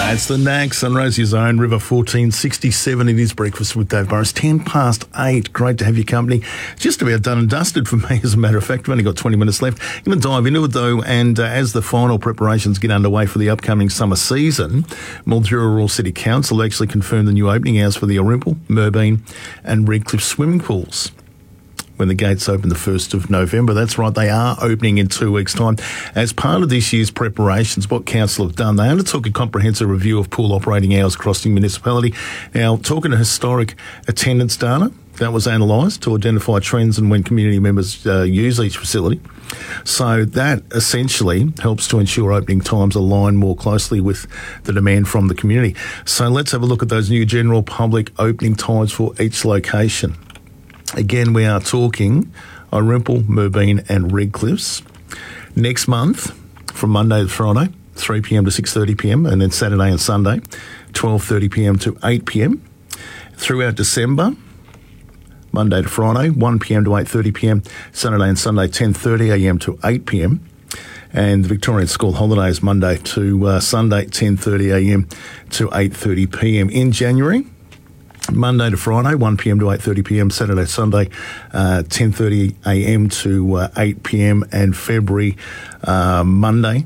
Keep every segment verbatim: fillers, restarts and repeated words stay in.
It's the Nags on Rosie's Own, River fourteen sixty-seven. It is Breakfast with Dave Burris. ten past eight. Great to have your company. Just about done and dusted for me, as a matter of fact. We've only got twenty minutes left. I'm going to dive into it, though, and uh, as the final preparations get underway for the upcoming summer season, Mildura Rural City Council actually confirmed the new opening hours for the Orimple, Merbeen and Redcliffe swimming pools when the gates open the first of November. That's right, they are opening in two weeks' time. As part of this year's preparations, what Council have done, they undertook a comprehensive review of pool operating hours across the municipality. Now, talking to historic attendance data, that was analysed to identify trends and when community members uh, use each facility. So that essentially helps to ensure opening times align more closely with the demand from the community. So let's have a look at those new general public opening times for each location. Again, we are talking Orimple, Merbeen and Redcliffes. Next month, from Monday to Friday, three p m to six thirty p m, and then Saturday and Sunday, twelve thirty p m to eight p m. Throughout December, Monday to Friday, one p m to eight thirty p m, Saturday and Sunday, ten thirty a m to eight p m. And the Victorian School Holidays, Monday to uh, Sunday, ten thirty a m to eight thirty p m. In January, Monday to Friday, one p m to eight thirty p m, Saturday, Sunday, uh, ten thirty a m to uh, eight p m, and February, uh, Monday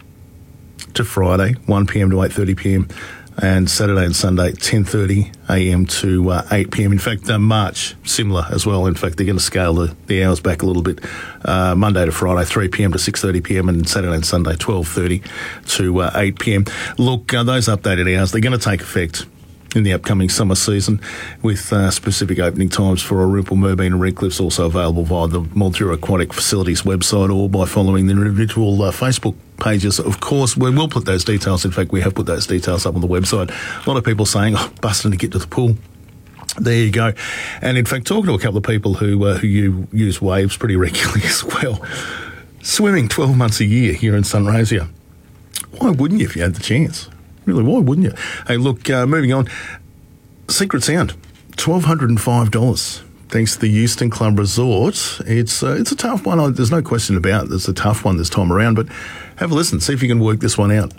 to Friday, one p m to eight thirty p m, and Saturday and Sunday, ten thirty a m to uh, eight p m. In fact, uh, March, similar as well. In fact, they're going to scale the, the hours back a little bit. Uh, Monday to Friday, three p m to six thirty p m, and Saturday and Sunday, twelve thirty to uh, eight p m. Look, uh, those updated hours, they're going to take effect in the upcoming summer season, with uh, specific opening times for Orimple, Merbeen and Redcliffes also available via the Mildura Aquatic Facilities website or by following the individual uh, Facebook pages. Of course, we will put those details. In fact, we have put those details up on the website. A lot of people saying, oh, busting to get to the pool. There you go. And in fact, talking to a couple of people who uh, who you, use waves pretty regularly as well. Swimming twelve months a year here in Sunraysia. Why wouldn't you if you had the chance? Really, why wouldn't you? Hey, look, uh, moving on. Secret Sound, one thousand two hundred five dollars. Thanks to the Euston Club Resort. It's uh, it's a tough one. There's no question about it. It's a tough one this time around, but have a listen. See if you can work this one out.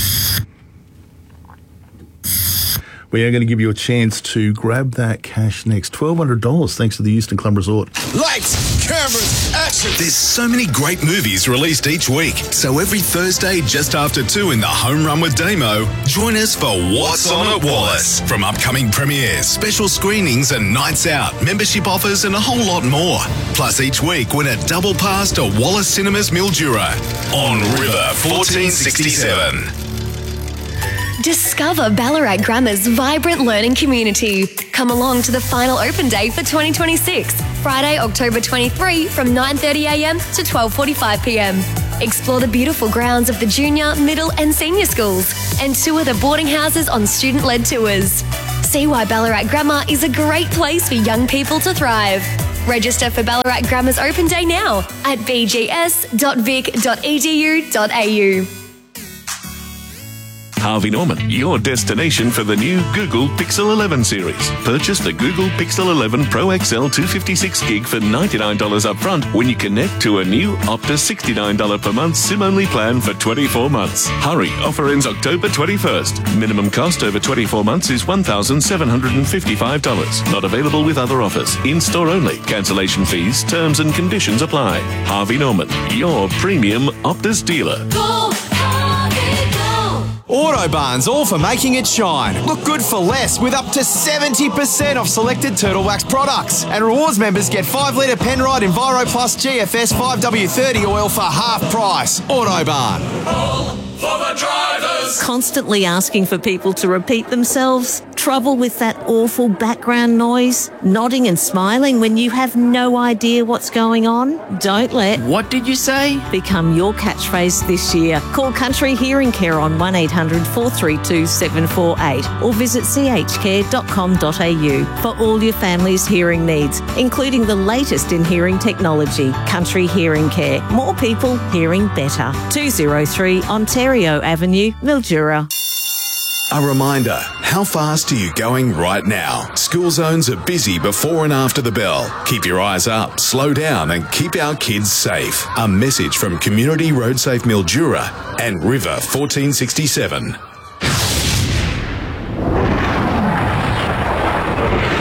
We are going to give you a chance to grab that cash next. twelve hundred dollars thanks to the Euston Club Resort. Lights, cameras, action. There's so many great movies released each week. So every Thursday just after two in the Home Run with Damo, join us for What's On at Wallace. From upcoming premieres, special screenings and nights out, membership offers and a whole lot more. Plus each week win a double pass to Wallace Cinemas Mildura on River fourteen sixty-seven. Discover Ballarat Grammar's vibrant learning community. Come along to the final open day for twenty twenty-six, Friday, October twenty-third from nine thirty a m to twelve forty-five p m. Explore the beautiful grounds of the junior, middle and senior schools and tour the boarding houses on student-led tours. See why Ballarat Grammar is a great place for young people to thrive. Register for Ballarat Grammar's open day now at b g s dot vic dot e d u dot a u. Harvey Norman, your destination for the new Google Pixel eleven series. Purchase the Google Pixel eleven Pro X L two fifty-six gig for ninety-nine dollars up front when you connect to a new Optus sixty-nine dollars per month SIM-only plan for twenty-four months. Hurry, offer ends October twenty-first. Minimum cost over twenty-four months is one thousand seven hundred fifty-five dollars. Not available with other offers. In-store only. Cancellation fees, terms and conditions apply. Harvey Norman, your premium Optus dealer. Go, Harvey, go! Autobarn's all for making it shine. Look good for less with up to seventy percent off selected Turtle Wax products. And rewards members get five litre Penrite Enviro Plus G F S five W thirty oil for half price. Autobarn. All for the drivers. Constantly asking for people to repeat themselves? Trouble with that awful background noise? Nodding and smiling when you have no idea what's going on? Don't let What did you say? become your catchphrase this year. Call Country Hearing Care on one eight hundred four three two seven four eight or visit c h care dot com dot a u for all your family's hearing needs, including the latest in hearing technology. Country Hearing Care. More people hearing better. two oh three Ontario Avenue, Mildura. A reminder, how fast are you going right now? School zones are busy before and after the bell. Keep your eyes up, slow down and keep our kids safe. A message from Community Road Safe Mildura and River fourteen sixty-seven.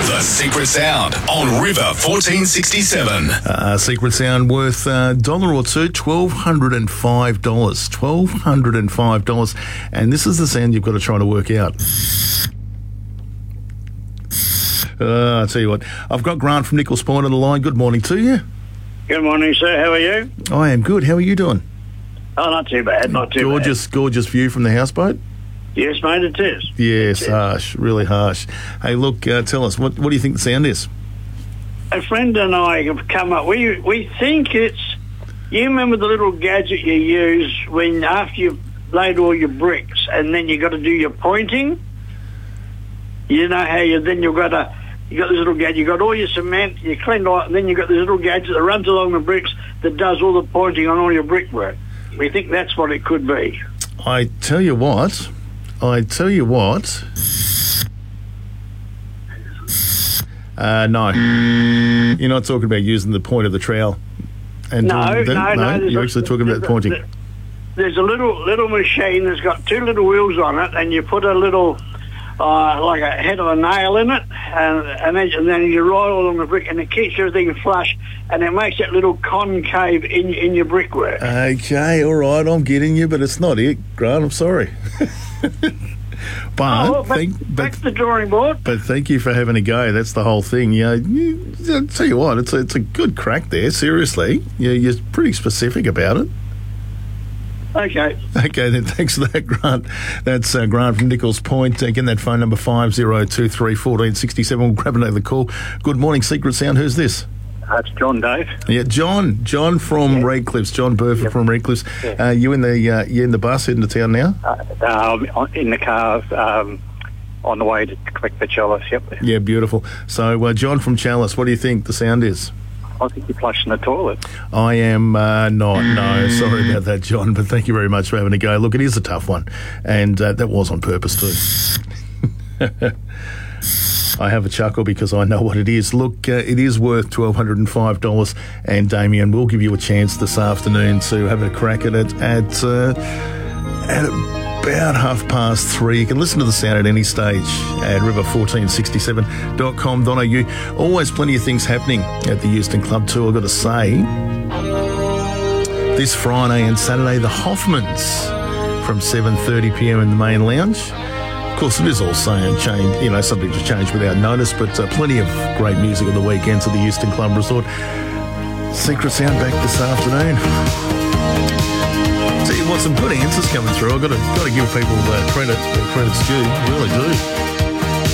The Secret Sound on River fourteen sixty-seven. Uh, Secret Sound worth a dollar or two, twelve hundred five dollars. twelve hundred five dollars. And this is the sound you've got to try to work out. Uh, I'll tell you what, I've got Grant from Nichols Point on the line. Good morning to you. Good morning, sir. How are you? I am good. How are you doing? Oh, not too bad, not too gorgeous, bad. Gorgeous view from the houseboat? Yes, mate, it is. Yes, it is. harsh, really harsh. Hey, look, uh, tell us, what, what do you think the sound is? A friend and I have come up, we we think it's, you remember the little gadget you use when after you've laid all your bricks and then you got to do your pointing? You know how you then you've got to, you got this little gadget, you got all your cement, you cleaned all, and then you got this little gadget that runs along the bricks that does all the pointing on all your brickwork. We think that's what it could be. I tell you what, I tell you what. Uh, no, you're not talking about using the point of the trowel. And no, doing, no, no, no. You're actually talking about pointing. A, there's a little little machine that's got two little wheels on it, and you put a little, uh, like a head of a nail in it, and and then, and then you roll along the brick, and it keeps everything flush, and it makes that little concave in in your brickwork. Okay, all right, I'm getting you, but it's not it, Grant. I'm sorry. But, oh, well, back, thank, back but, to the drawing board. But thank you for having a go. That's the whole thing. You know, you, I'll tell you what, it's a, it's a good crack there, seriously. You, you're pretty specific about it. Okay. Okay, then thanks for that, Grant. That's uh, Grant from Nichols Point. Again, that phone number five oh two three, one four six seven. We'll grab another call. Good morning, Secret Sound. Who's this? That's John, Dave. Yeah, John. John from yeah. Redcliffs. John Burford yep. from Redcliffs. Yeah. Uh, you in the uh, you in the bus heading to town now? Uh, in the car, um, on the way to collect the Chalice. Yep. Yeah, beautiful. So, uh, John from Chalice, what do you think the sound is? I think you're flushing the toilet. I am uh, not. No, sorry about that, John. But thank you very much for having a go. Look, it is a tough one, and uh, that was on purpose too. I have a chuckle because I know what it is. Look, uh, it is worth twelve hundred five dollars, and Damien will give you a chance this afternoon to have a crack at it at, uh, at about half past three. You can listen to the sound at any stage at river fourteen sixty-seven dot com dot a u. Always plenty of things happening at the Euston Club too, I've got to say. This Friday and Saturday, the Hoffmans from seven thirty p m in the main lounge. Of course, it is all saying change, you know, something to change without notice, but uh, plenty of great music on the weekends at the Euston Club Resort. Secret Sound back this afternoon. Tell you what, some good answers coming through. I've got to, got to give people uh, credit where credit's due. I really do.